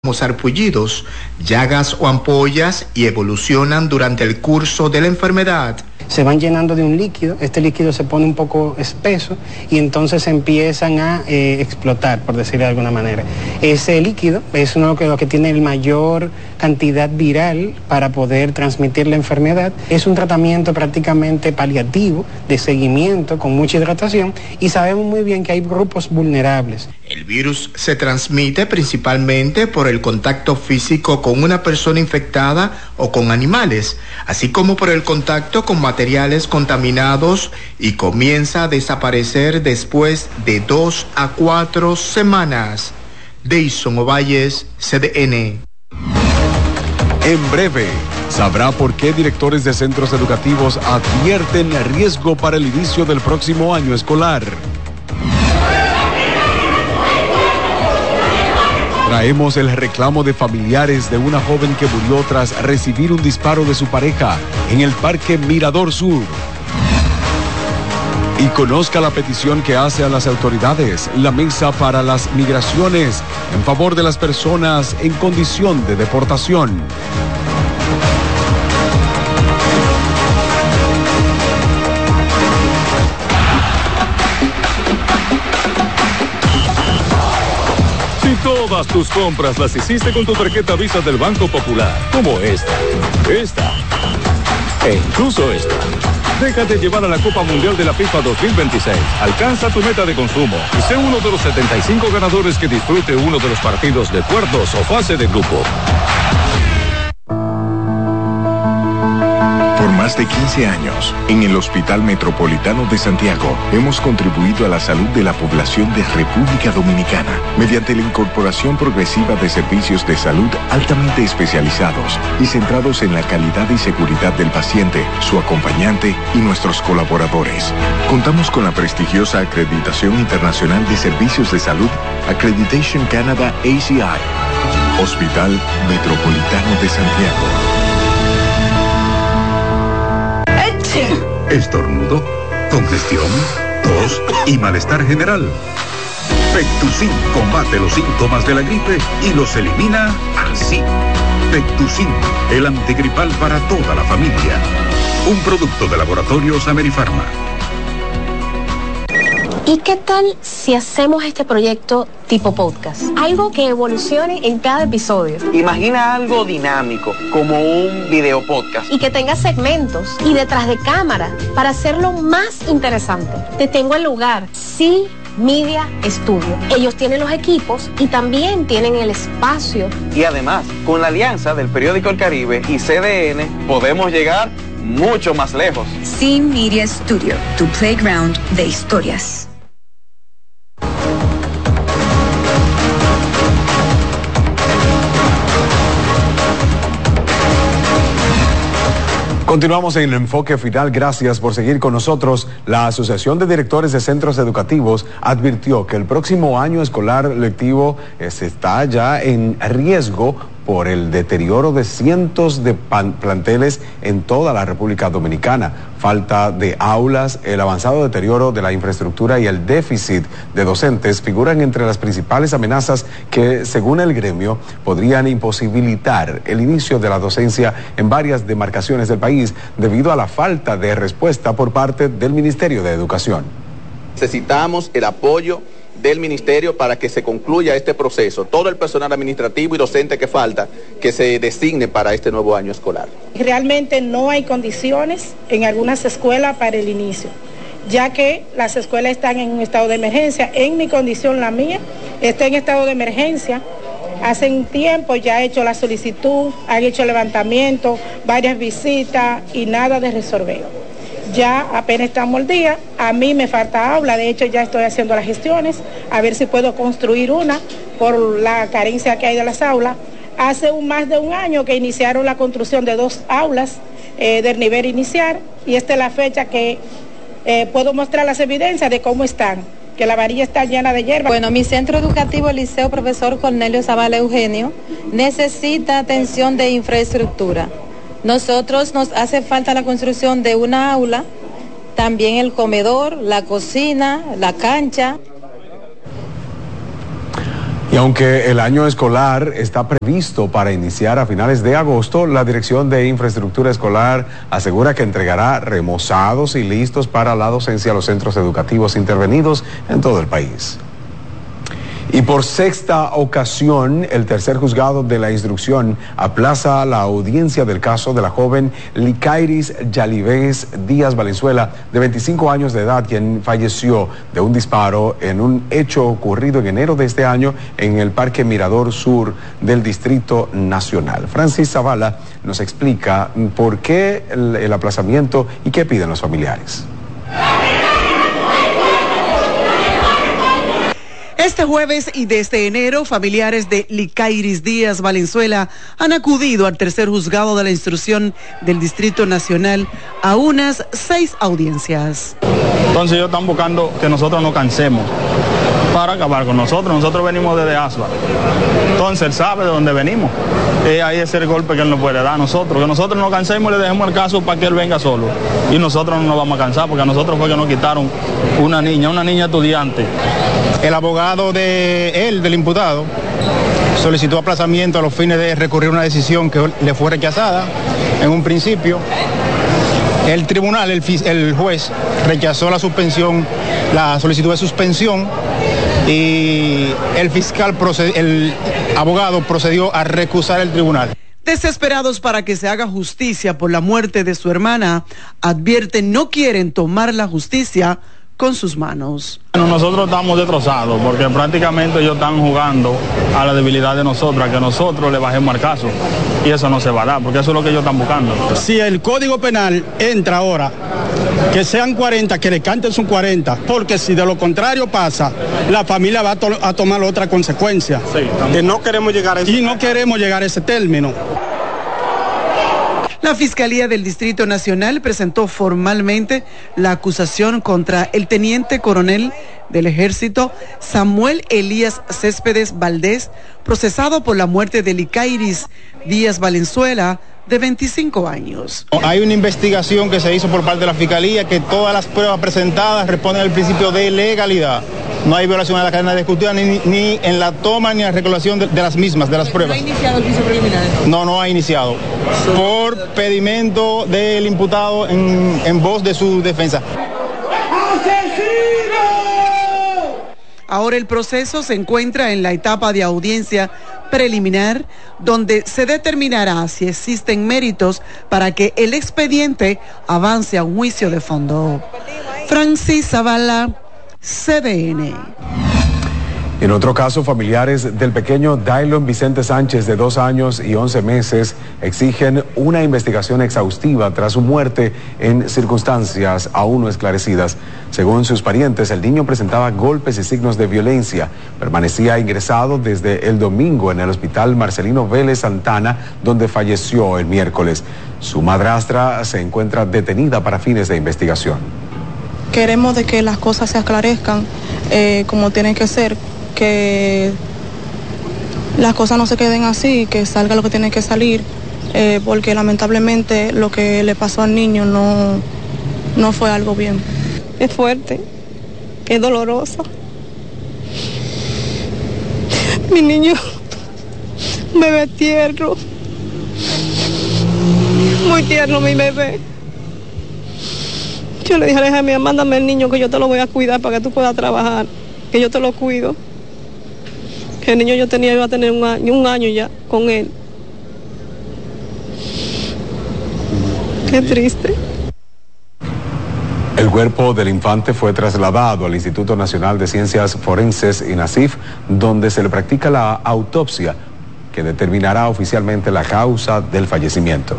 como sarpullidos, llagas o ampollas y evolucionan durante el curso de la enfermedad. Se van llenando de un líquido, este líquido se pone un poco espeso y entonces empiezan a explotar, por decirlo de alguna manera. Ese líquido es uno de los que tiene el mayor cantidad viral para poder transmitir la enfermedad. Es un tratamiento prácticamente paliativo, de seguimiento, con mucha hidratación, y sabemos muy bien que hay grupos vulnerables. El virus se transmite principalmente por el contacto físico con una persona infectada o con animales, así como por el contacto con materiales contaminados, y comienza a desaparecer después de 2 a 4 semanas. Deison Ovalles, CDN. En breve, sabrá por qué directores de centros educativos advierten riesgo para el inicio del próximo año escolar. Traemos el reclamo de familiares de una joven que murió tras recibir un disparo de su pareja en el Parque Mirador Sur. Y conozca la petición que hace a las autoridades la Mesa para las Migraciones en favor de las personas en condición de deportación. Todas tus compras las hiciste con tu tarjeta Visa del Banco Popular, como esta e incluso esta. Déjate llevar a la Copa Mundial de la FIFA 2026. Alcanza tu meta de consumo y sé uno de los 75 ganadores que disfrute uno de los partidos de cuartos o fase de grupo. Por más de 15 años, en el Hospital Metropolitano de Santiago, hemos contribuido a la salud de la población de República Dominicana mediante la incorporación progresiva de servicios de salud altamente especializados y centrados en la calidad y seguridad del paciente, su acompañante y nuestros colaboradores. Contamos con la prestigiosa acreditación internacional de servicios de salud Accreditation Canada ACI. Hospital Metropolitano de Santiago. Estornudo, congestión, tos y malestar general. Pectusin combate los síntomas de la gripe y los elimina así. Pectusin, el antigripal para toda la familia. Un producto de Laboratorios Amerifarma. ¿Y qué tal si hacemos este proyecto tipo podcast? Algo que evolucione en cada episodio. Imagina algo dinámico, como un video podcast. Y que tenga segmentos y detrás de cámara para hacerlo más interesante. Te tengo el lugar. Sí. Media Studio. Ellos tienen los equipos y también tienen el espacio. Y además, con la alianza del periódico El Caribe y CDN, podemos llegar mucho más lejos. Sí Media Studio, tu playground de historias. Continuamos en el enfoque final. Gracias por seguir con nosotros. La Asociación de Directores de Centros Educativos advirtió que el próximo año escolar lectivo está ya en riesgo por el deterioro de cientos de planteles en toda la República Dominicana. Falta de aulas, el avanzado deterioro de la infraestructura y el déficit de docentes figuran entre las principales amenazas que, según el gremio, podrían imposibilitar el inicio de la docencia en varias demarcaciones del país debido a la falta de respuesta por parte del Ministerio de Educación. Necesitamos el apoyo del ministerio para que se concluya este proceso. Todo el personal administrativo y docente que falta, que se designe para este nuevo año escolar. Realmente no hay condiciones en algunas escuelas para el inicio, ya que las escuelas están en un estado de emergencia. En mi condición, la mía, está en estado de emergencia. Hace un tiempo ya he hecho la solicitud, han hecho levantamiento, varias visitas y nada de resolver. Ya apenas estamos al día, a mí me falta aula, de hecho ya estoy haciendo las gestiones, a ver si puedo construir una por la carencia que hay de las aulas. Hace más de un año que iniciaron la construcción de 2 aulas del nivel inicial y esta es la fecha que puedo mostrar las evidencias de cómo están, que la varilla está llena de hierba. Bueno, mi centro educativo, el Liceo Profesor Cornelio Zavala Eugenio, necesita atención de infraestructura. Nosotros nos hace falta la construcción de una aula, también el comedor, la cocina, la cancha. Y aunque el año escolar está previsto para iniciar a finales de agosto, la Dirección de Infraestructura Escolar asegura que entregará remozados y listos para la docencia a los centros educativos intervenidos en todo el país. Y por sexta ocasión, el tercer juzgado de la instrucción aplaza la audiencia del caso de la joven Licairis Yalivés Díaz Valenzuela, de 25 años de edad, quien falleció de un disparo en un hecho ocurrido en enero de este año en el Parque Mirador Sur del Distrito Nacional. Francis Zavala nos explica por qué el aplazamiento y qué piden los familiares. Este jueves y desde enero, familiares de Licairis Díaz Valenzuela han acudido al tercer juzgado de la instrucción del Distrito Nacional a unas 6 audiencias. Entonces ellos están buscando que nosotros no cansemos para acabar con nosotros. Nosotros venimos desde Asua. Entonces él sabe de dónde venimos. Ahí es el golpe que él nos puede dar a nosotros. Que nosotros no cansemos y le dejemos el caso para que él venga solo. Y nosotros no nos vamos a cansar porque a nosotros fue que nos quitaron una niña estudiante. El abogado del imputado, solicitó aplazamiento a los fines de recurrir una decisión que le fue rechazada en un principio. El tribunal, el juez, rechazó la suspensión, la solicitud de suspensión, y el abogado procedió a recusar el tribunal. Desesperados para que se haga justicia por la muerte de su hermana, advierten no quieren tomar la justicia con sus manos. Bueno, nosotros estamos destrozados porque prácticamente ellos están jugando a la debilidad de nosotros, a que nosotros le bajemos al caso, y eso no se va a dar porque eso es lo que ellos están buscando. Si el Código Penal entra ahora, que sean 40, que le canten sus 40, porque si de lo contrario pasa, la familia va a tomar otra consecuencia. Sí, que no queremos llegar a ese y no queremos llegar a ese término. La Fiscalía del Distrito Nacional presentó formalmente la acusación contra el teniente coronel del Ejército Samuel Elías Céspedes Valdés, procesado por la muerte de Licairis Díaz Valenzuela, de 25 años. Hay una investigación que se hizo por parte de la Fiscalía que todas las pruebas presentadas responden al principio de legalidad. No hay violación de la cadena de ejecutiva ni en la toma ni en la recolección de las mismas, de las pruebas. ¿No ha iniciado el juicio preliminar? No ha iniciado. Por pedimento del imputado en voz de su defensa. Ahora el proceso se encuentra en la etapa de audiencia preliminar, donde se determinará si existen méritos para que el expediente avance a un juicio de fondo. Francis Zavala, CDN. En otro caso, familiares del pequeño Daylon Vicente Sánchez, de 2 años y 11 meses, exigen una investigación exhaustiva tras su muerte en circunstancias aún no esclarecidas. Según sus parientes, el niño presentaba golpes y signos de violencia. Permanecía ingresado desde el domingo en el hospital Marcelino Vélez Santana, donde falleció el miércoles. Su madrastra se encuentra detenida para fines de investigación. Queremos de que las cosas se esclarezcan como tienen que ser, que las cosas no se queden así, que salga lo que tiene que salir, porque lamentablemente lo que le pasó al niño no fue algo bien. Es fuerte, es doloroso. Mi niño, bebé tierno, muy tierno mi bebé. Yo le dije a Alejandra, mándame el niño que yo te lo voy a cuidar para que tú puedas trabajar, que yo te lo cuido. Que el niño iba a tener un año ya con él. Qué triste. El cuerpo del infante fue trasladado al Instituto Nacional de Ciencias Forenses, INACIF, donde se le practica la autopsia que determinará oficialmente la causa del fallecimiento.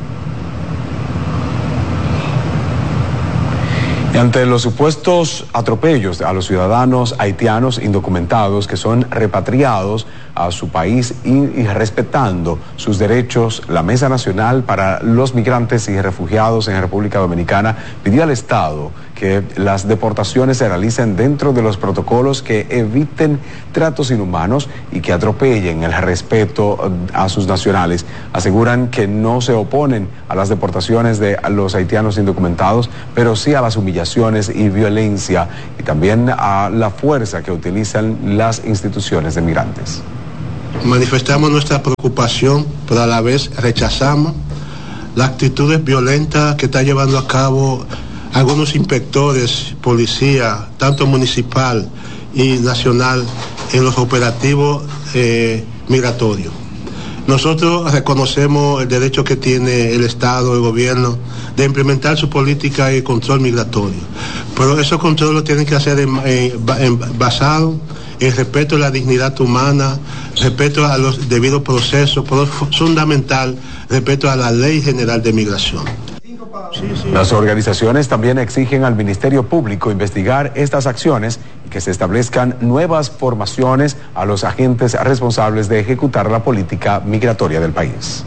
Y ante los supuestos atropellos a los ciudadanos haitianos indocumentados que son repatriados a su país y respetando sus derechos. La Mesa Nacional para los Migrantes y Refugiados en República Dominicana pidió al Estado que las deportaciones se realicen dentro de los protocolos que eviten tratos inhumanos y que atropellen el respeto a sus nacionales. Aseguran que no se oponen a las deportaciones de los haitianos indocumentados, pero sí a las humillaciones y violencia y también a la fuerza que utilizan las instituciones de migrantes. Manifestamos nuestra preocupación, pero a la vez rechazamos las actitudes violentas que está llevando a cabo algunos inspectores, policía, tanto municipal y nacional, en los operativos migratorios. Nosotros reconocemos el derecho que tiene el Estado, el gobierno, de implementar su política de control migratorio, pero esos controles tienen que ser basados en respeto a la dignidad humana, respeto a los debidos procesos, pero fundamental, respeto a la Ley General de Migración. Las organizaciones también exigen al Ministerio Público investigar estas acciones y que se establezcan nuevas formaciones a los agentes responsables de ejecutar la política migratoria del país.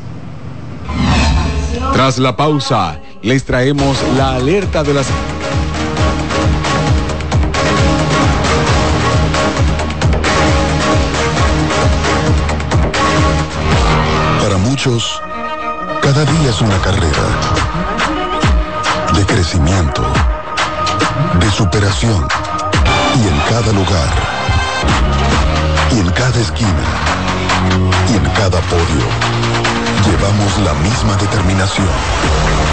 Tras la pausa, les traemos la alerta de las... Para muchos, cada día es una carrera de crecimiento, de superación, y en cada lugar, y en cada esquina, y en cada podio, llevamos la misma determinación,